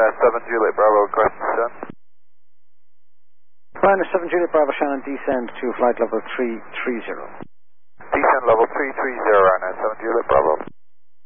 Ryanair 7 Juliet Bravo, request descent. Ryanair 7 Juliet Bravo, Shannon, descend to flight level 330. Descent level 330, Ryanair 7 Juliet Bravo.